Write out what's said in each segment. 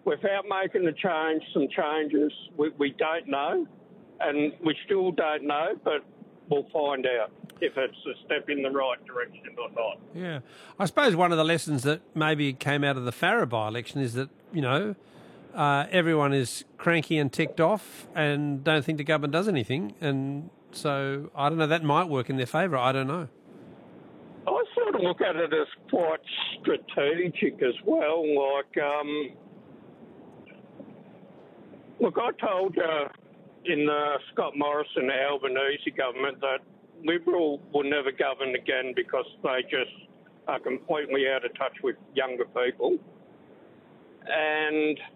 without making some changes, we don't know, and we still don't know, but we'll find out if it's a step in the right direction or not. Yeah. I suppose one of the lessons that maybe came out of the Farrer by-election is that, everyone is cranky and ticked off and don't think the government does anything. And so, I don't know, that might work in their favour. I don't know. I sort of look at it as quite strategic as well. Look, I told you in the Scott Morrison Albanese government that Liberal will never govern again because they just are completely out of touch with younger people. And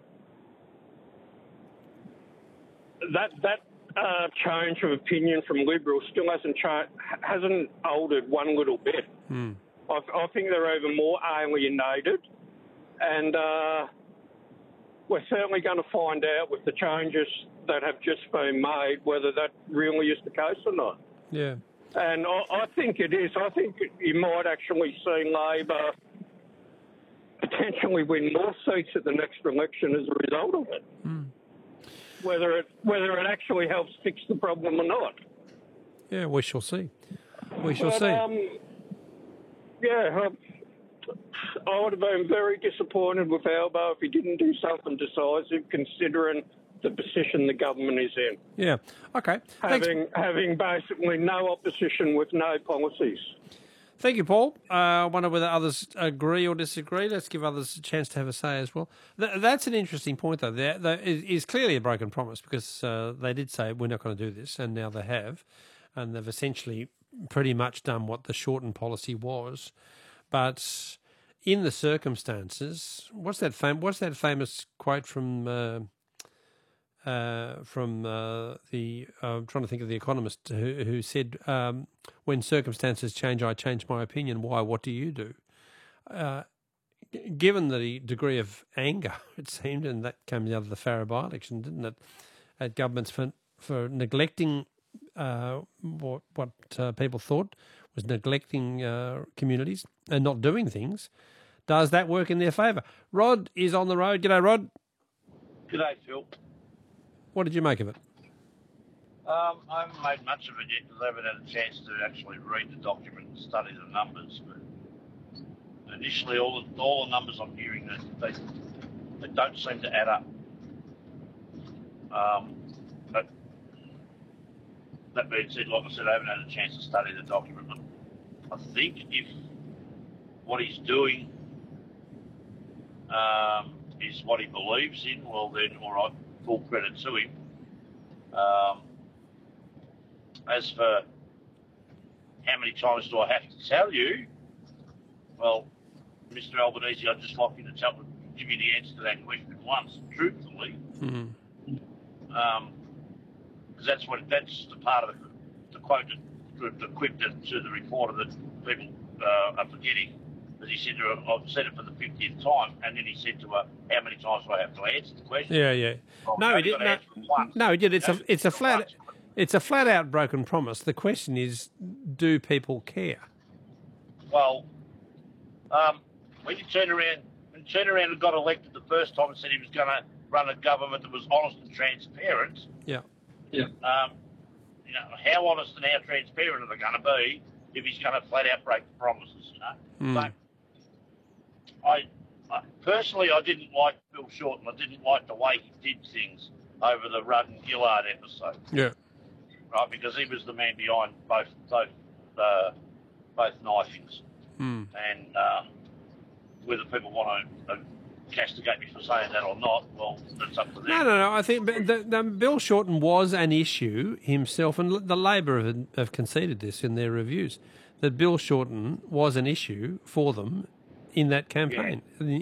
that change of opinion from Liberals still hasn't altered one little bit. I think they're even more alienated, and we're certainly going to find out with the changes that have just been made whether that really is the case or not. Yeah. And I think it is. I think you might actually see Labor potentially win more seats at the next election as a result of it. Whether it actually helps fix the problem or not. Yeah, we shall see. We shall see. I would have been very disappointed with Albo if he didn't do something decisive, considering the position the government is in. Yeah. Okay. Having basically no opposition with no policies. Thank you, Paul. I wonder whether others agree or disagree. Let's give others a chance to have a say as well. That's an interesting point, though. It is clearly a broken promise because they did say we're not going to do this, and now they have, and they've essentially pretty much done what the Shorten policy was. But in the circumstances, what's that famous quote from the I'm trying to think of the economist who said, when circumstances change, I change my opinion. Why? What do you do? Given the degree of anger, it seemed, and that came out of the Farrer by-election, didn't it, at governments for neglecting what people thought was neglecting communities and not doing things, does that work in their favour? Rod is on the road. G'day, Rod. G'day, Phil. What did you make of it? I haven't made much of it yet because I haven't had a chance to actually read the document and study the numbers. But initially, all the numbers I'm hearing, they don't seem to add up. But that being said, like I said, I haven't had a chance to study the document. I think if what he's doing is what he believes in, well then, all right, full credit to him. As for how many times do I have to tell you, well, Mr. Albanese, I'd just like you to give you the answer to that question once, truthfully. Because that's the part of the quote that quipped to the reporter that people are forgetting. As he said to her, I've said it for the 50th time, and then he said to her, how many times do I have to answer the question? Yeah. Well, no, he didn't. No, he did. It's a flat out broken promise. The question is, do people care? Well, when you turn around and got elected the first time and said he was going to run a government that was honest and transparent. Yeah. How honest and how transparent are they going to be if he's going to flat out break the promises? But I personally, I didn't like Bill Shorten. I didn't like the way he did things over the Rudd and Gillard episode. Yeah. Right, because he was the man behind both knifings. And whether people want to castigate me for saying that or not, well, that's up to them. No. I think Bill Shorten was an issue himself, and the Labor have conceded this in their reviews, that Bill Shorten was an issue for them in that campaign.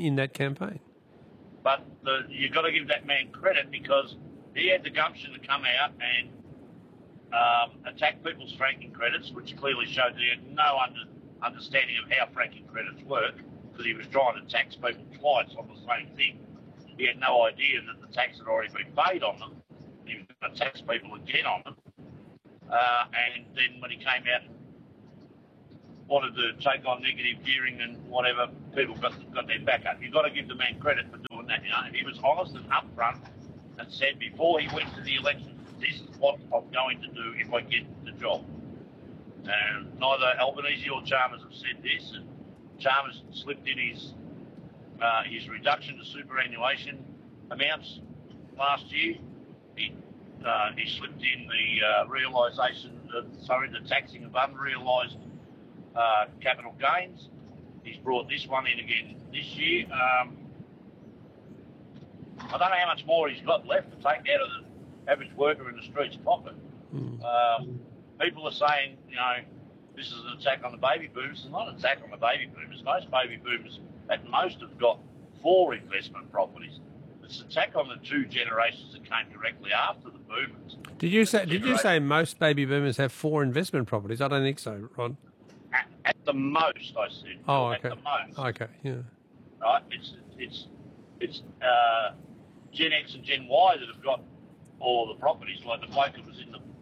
But you've got to give that man credit because he had the gumption to come out and attack people's franking credits, which clearly showed he had no understanding of how franking credits work, because he was trying to tax people twice on the same thing. He had no idea that the tax had already been paid on them. He was going to tax people again on them. And then when he came out and wanted to take on negative gearing and whatever, people got their back up. You've got to give the man credit for doing that. You know, if he was honest and upfront and said before he went to the election, this is what I'm going to do if I get the job. And neither Albanese or Chalmers have said this. And Chalmers slipped in his reduction to superannuation amounts last year. He slipped in the the taxing of unrealised capital gains. He's brought this one in again this year. I don't know how much more he's got left to take out of the average worker in the street's pocket. People are saying, you know, this is an attack on the baby boomers. It's not an attack on the baby boomers. Most baby boomers at most have got 4 investment properties. It's an attack on the 2 generations that came directly after the boomers. Did you say most baby boomers have 4 investment properties? I don't think so, Rod. At the most, I said. Oh, okay. At the most. Okay, yeah. Right? It's Gen X and Gen Y that have got all the properties. Like the bloke that was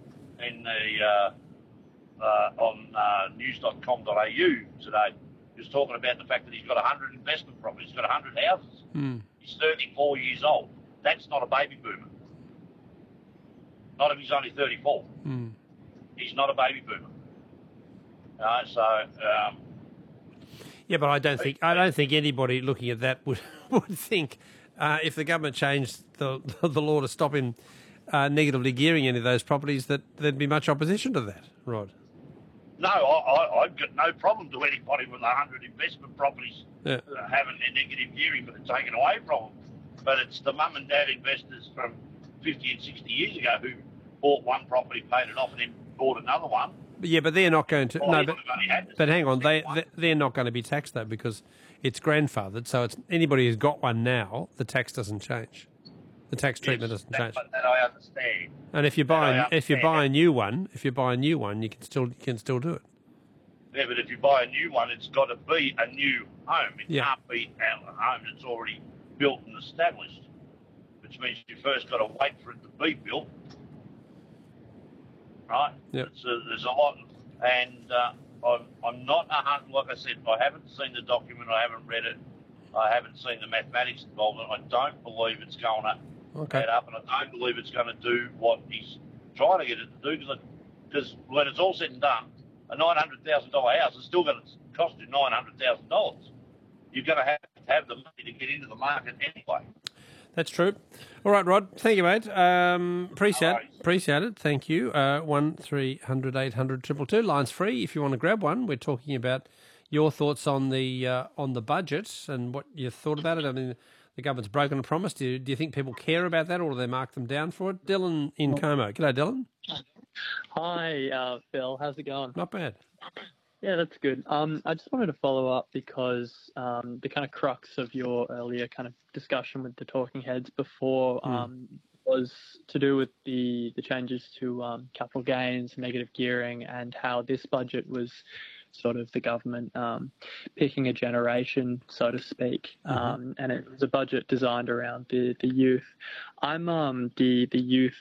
on news.com.au today, he was talking about the fact that he's got 100 investment properties. He's got 100 houses. He's 34 years old. That's not a baby boomer. Not if he's only 34. He's not a baby boomer. Yeah, but I don't think anybody looking at that would think if the government changed the law to stop him negatively gearing any of those properties that there'd be much opposition to that, Rod. No, I've got no problem to anybody with 100 investment properties having their negative gearing, but it's taken away from them. But it's the mum and dad investors from 50 and 60 years ago who bought one property, paid it off, and then bought another one. Yeah, but they're not going to. But hang on, they're not going to be taxed though because it's grandfathered. So it's anybody who's got one now, the tax doesn't change. The tax treatment doesn't change. That I understand. And if you buy a new one, you can still do it. Yeah, but if you buy a new one, it's got to be a new home. It can't be a home that's already built and established, which means you first got to wait for it to be built. Right? Yep. There's a lot, and I'm not like I said, I haven't seen the document, I haven't read it, I haven't seen the mathematics involved, and I don't believe it's going to add up, and I don't believe it's going to do what he's trying to get it to do, because when it's all said and done, a $900,000 house is still going to cost you $900,000. You're going to have the money to get into the market anyway. That's true. All right, Rod. Thank you, mate. Appreciate it. Thank you. 1300 800 222. Line's free if you want to grab one. We're talking about your thoughts on the budget and what you thought about it. I mean, the government's broken a promise. Do you think people care about that, or do they mark them down for it? Dylan in Como. G'day, Dylan. Hi, Phil. How's it going? Not bad. Yeah, that's good. I just wanted to follow up because the kind of crux of your earlier kind of discussion with the talking heads before was to do with the changes to capital gains, negative gearing, and how this budget was sort of the government picking a generation, so to speak. And it was a budget designed around the youth. I'm the youth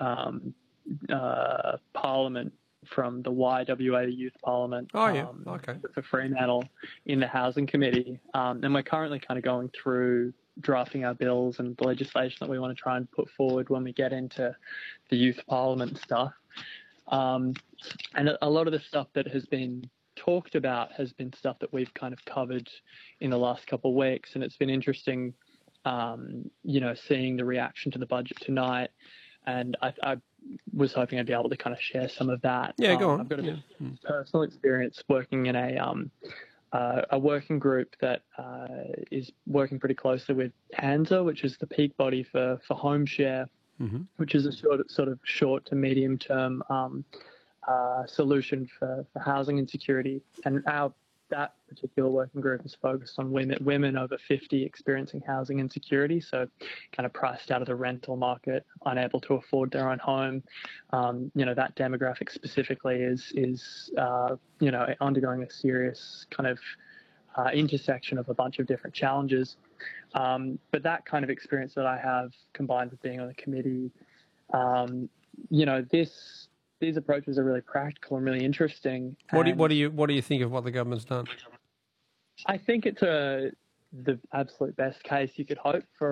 parliament from the YWA Youth Parliament for Fremantle in the Housing Committee. And we're currently kind of going through drafting our bills and the legislation that we want to try and put forward when we get into the Youth Parliament stuff. And a lot of the stuff that has been talked about has been stuff that we've kind of covered in the last couple of weeks. And it's been interesting, seeing the reaction to the budget tonight. And I was hoping I'd be able to kind of share some of that. Yeah, go on. I've got a personal experience working in a working group that is working pretty closely with HANZA, which is the peak body for home share, which is a sort of short to medium term solution for housing insecurity. And that particular working group is focused on women over 50 experiencing housing insecurity, so kind of priced out of the rental market, unable to afford their own home. That demographic specifically is undergoing a serious kind of intersection of a bunch of different challenges. But that kind of experience that I have, combined with being on the committee, these approaches are really practical and really interesting. What do you think of what the government's done? I think it's the absolute best case you could hope for